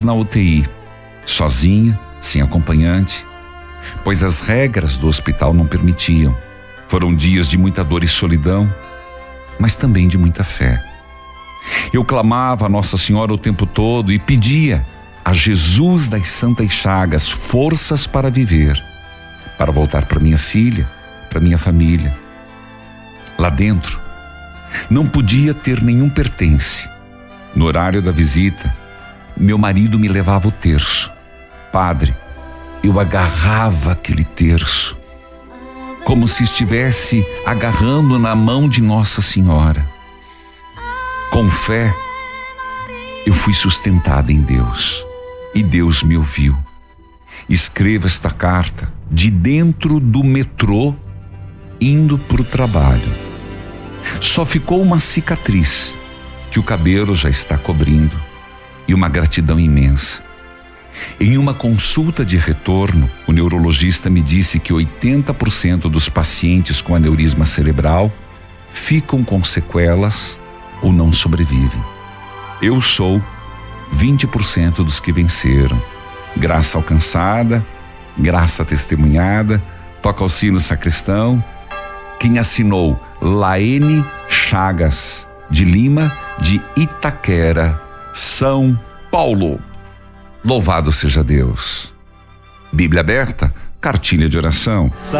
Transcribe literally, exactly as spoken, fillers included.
na U T I, sozinha, sem acompanhante, pois as regras do hospital não permitiam. Foram dias de muita dor e solidão, mas também de muita fé. Eu clamava a Nossa Senhora o tempo todo e pedia a Jesus das Santas Chagas forças para viver, para voltar para minha filha, para minha família. Lá dentro, não podia ter nenhum pertence. No horário da visita, meu marido me levava o terço. Padre, eu agarrava aquele terço, como se estivesse agarrando na mão de Nossa Senhora. Com fé, eu fui sustentada em Deus e Deus me ouviu. Escreva esta carta de dentro do metrô, indo para o trabalho. Só ficou uma cicatriz que o cabelo já está cobrindo e uma gratidão imensa. Em uma consulta de retorno, o neurologista me disse que oitenta por cento dos pacientes com aneurisma cerebral ficam com sequelas ou não sobrevivem. Eu sou vinte por cento dos que venceram. Graça alcançada, graça testemunhada, toca o sino sacristão. Quem assinou? Laene Chagas, de Lima, de Itaquera, São Paulo. Louvado seja Deus. Bíblia aberta, cartilha de oração.